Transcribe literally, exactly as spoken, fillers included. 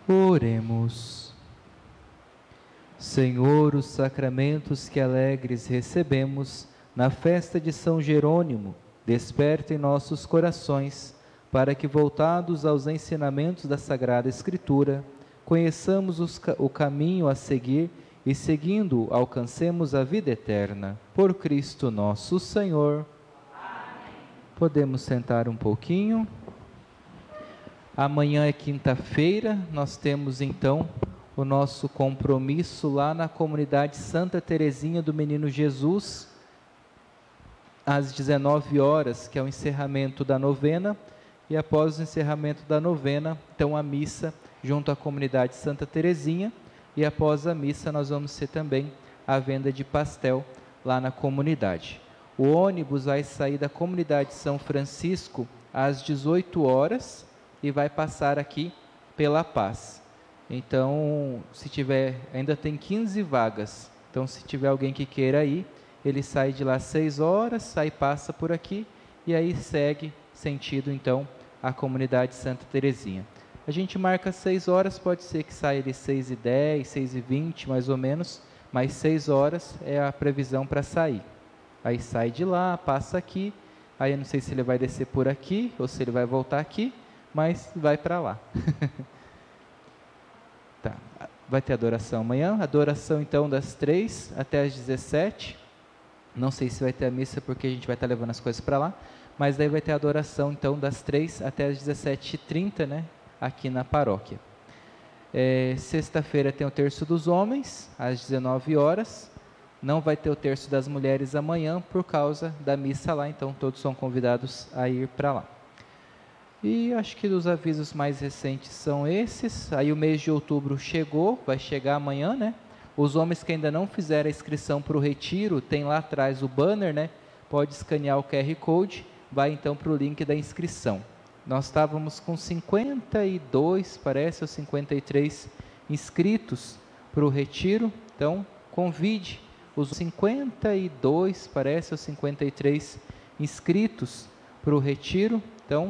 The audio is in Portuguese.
Oremos. Senhor, os sacramentos que alegres recebemos na festa de São Jerônimo, desperta em nossos corações, para que, voltados aos ensinamentos da Sagrada Escritura, conheçamos os, o caminho a seguir e, seguindo, alcancemos a vida eterna. Por Cristo nosso Senhor. Amém. Podemos sentar um pouquinho. Amanhã é quinta-feira, nós temos então o nosso compromisso lá na comunidade Santa Teresinha do Menino Jesus, às dezenove horas, que é o encerramento da novena, e após o encerramento da novena, então a missa junto à comunidade Santa Teresinha, e após a missa nós vamos ter também a venda de pastel lá na comunidade. O ônibus vai sair da comunidade São Francisco às dezoito horas, e vai passar aqui pela Paz. Então, se tiver, ainda tem quinze vagas, então se tiver alguém que queira ir, ele sai de lá às seis horas, sai, passa por aqui, e aí segue sentido, então, a comunidade Santa Teresinha. A gente marca seis horas, pode ser que saia de seis e dez, seis e vinte, mais ou menos, mas seis horas é a previsão para sair. Aí sai de lá, passa aqui, aí eu não sei se ele vai descer por aqui, ou se ele vai voltar aqui, mas vai para lá. Tá. Vai ter adoração amanhã, adoração então das três até as dezessete, não sei se vai ter a missa porque a gente vai estar levando as coisas para lá, mas daí vai ter a adoração então das três até as dezessete e trinta, né, aqui na paróquia. É, sexta-feira tem o terço dos homens, às dezenove horas, não vai ter o terço das mulheres amanhã por causa da missa lá, então todos são convidados a ir para lá. E acho que os avisos mais recentes são esses. Aí o mês de outubro chegou, vai chegar amanhã, né? Os homens que ainda não fizeram a inscrição para o retiro, tem lá atrás o banner, né? Pode escanear o Q R Code, vai então para o link da inscrição. Nós estávamos com cinquenta e dois, parece, ou cinquenta e três inscritos para o retiro. Então, convide os cinquenta e dois, parece, ou cinquenta e três inscritos para o retiro.